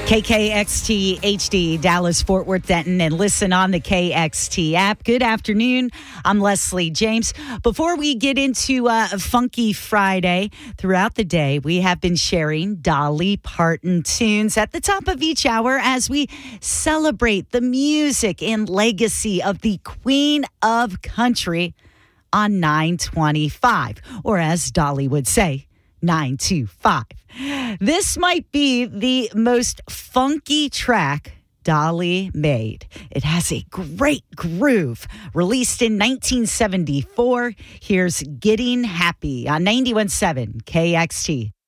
KKXT HD, Dallas, Fort Worth, Denton, and listen on the KXT app. Good afternoon. I'm Leslie James. Before we get into Funky Friday, throughout the day, we have been sharing Dolly Parton tunes at the top of each hour as we celebrate the music and legacy of the Queen of Country on 925, or as Dolly would say, 925. This might be the most funky track Dolly made. It has a great groove. Released in 1974, here's Getting Happy on 91.7 KXT.